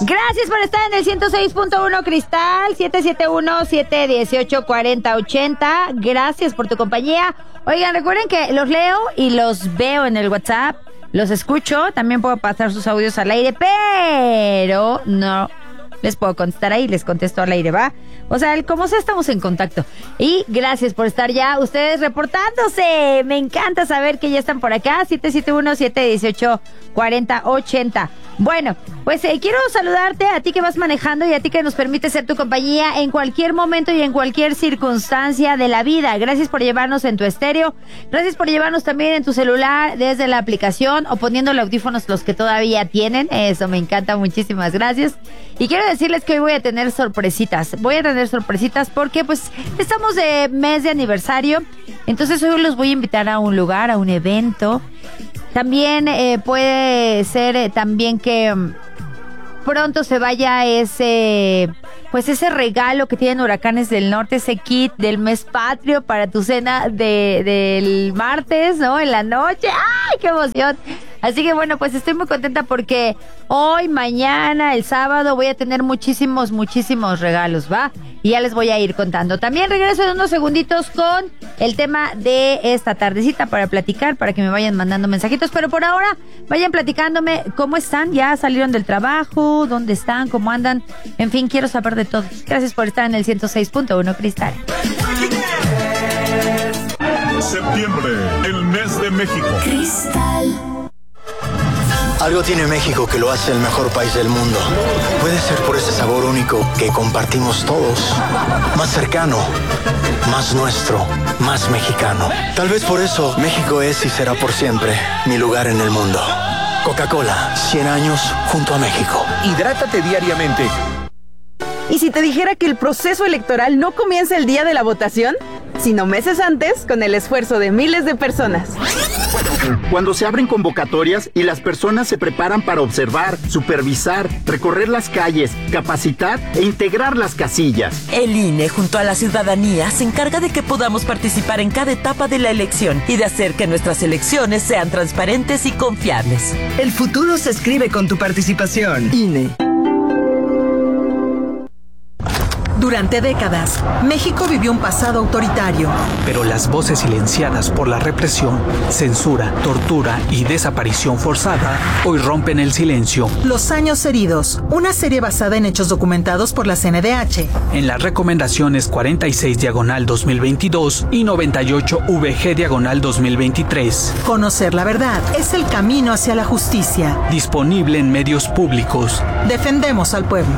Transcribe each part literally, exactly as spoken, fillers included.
Gracias por estar en el ciento seis punto uno Cristal, siete siete uno, siete uno ocho, cuatro cero ocho cero. Gracias por tu compañía. Oigan, recuerden que los leo y los veo en el WhatsApp, los escucho, también puedo pasar sus audios al aire, pero no les puedo contestar ahí, les contesto al aire, ¿va? O sea, como sea, estamos en contacto. Y gracias por estar ya ustedes reportándose. Me encanta saber que ya están por acá. siete siete uno, siete uno ocho, cuatro cero ocho cero. Bueno, pues eh, quiero saludarte a ti que vas manejando y a ti que nos permite ser tu compañía en cualquier momento y en cualquier circunstancia de la vida. Gracias por llevarnos en tu estéreo. Gracias por llevarnos también en tu celular desde la aplicación o poniéndole audífonos los que todavía tienen. Eso me encanta, muchísimas gracias. Y quiero decirles que hoy voy a tener sorpresitas. Voy a tener sorpresitas porque pues estamos de mes de aniversario. Entonces hoy los voy a invitar a un lugar, a un evento. También eh, puede ser eh, también que um, pronto se vaya ese, pues ese regalo que tienen Huracanes del Norte, ese kit del mes patrio para tu cena de, del martes, ¿no? En la noche. ¡Ay, qué emoción! Así que bueno, pues estoy muy contenta porque hoy, mañana, el sábado voy a tener muchísimos, muchísimos regalos, ¿va? Y ya les voy a ir contando. También regreso en unos segunditos con el tema de esta tardecita para platicar, para que me vayan mandando mensajitos. Pero por ahora, vayan platicándome cómo están, ya salieron del trabajo, dónde están, cómo andan. En fin, quiero saber de todo. Gracias por estar en el ciento seis punto uno Cristal. Septiembre, el mes de México. Cristal. Algo tiene México que lo hace el mejor país del mundo. Puede ser por ese sabor único que compartimos todos. Más cercano, más nuestro, más mexicano. Tal vez por eso México es y será por siempre mi lugar en el mundo. Coca-Cola, cien años junto a México. Hidrátate diariamente. ¿Y si te dijera que el proceso electoral no comienza el día de la votación, sino meses antes, con el esfuerzo de miles de personas? Cuando se abren convocatorias y las personas se preparan para observar, supervisar, recorrer las calles, capacitar e integrar las casillas. El I N E junto a la ciudadanía se encarga de que podamos participar en cada etapa de la elección y de hacer que nuestras elecciones sean transparentes y confiables. El futuro se escribe con tu participación. I N E. Durante décadas, México vivió un pasado autoritario. Pero las voces silenciadas por la represión, censura, tortura y desaparición forzada hoy rompen el silencio. Los años heridos, una serie basada en hechos documentados por la C N D H. En las recomendaciones cuarenta y seis diagonal dos mil veintidós y noventa y ocho V G diagonal dos mil veintitrés. Conocer la verdad es el camino hacia la justicia. Disponible en medios públicos. Defendemos al pueblo.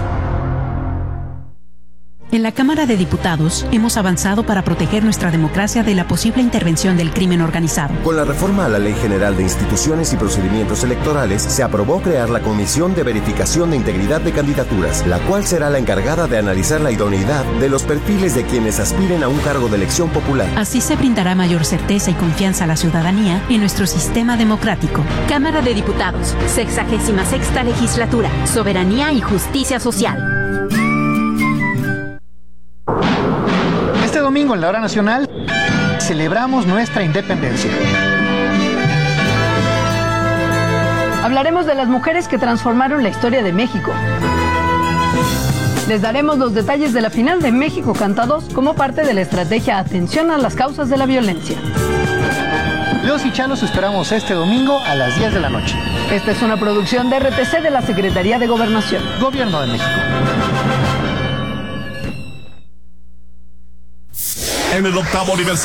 En la Cámara de Diputados hemos avanzado para proteger nuestra democracia de la posible intervención del crimen organizado. Con la reforma a la Ley General de Instituciones y Procedimientos Electorales, se aprobó crear la Comisión de Verificación de Integridad de Candidaturas, la cual será la encargada de analizar la idoneidad de los perfiles de quienes aspiren a un cargo de elección popular. Así se brindará mayor certeza y confianza a la ciudadanía en nuestro sistema democrático. Cámara de Diputados, sexagésima sexta legislatura, soberanía y justicia social. Este domingo en la Hora Nacional celebramos nuestra independencia. Hablaremos de las mujeres que transformaron la historia de México. Les daremos los detalles de la final de México Canta dos como parte de la estrategia Atención a las Causas de la Violencia. Los y Chalos esperamos este domingo a las diez de la noche. Esta es una producción de R T C de la Secretaría de Gobernación. Gobierno de México. En el octavo aniversario